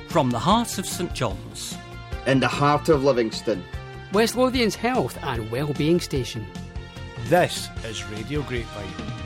From the heart of St John's. In the heart of Livingston. West Lothian's health and wellbeing station. This is Radio Grapevine.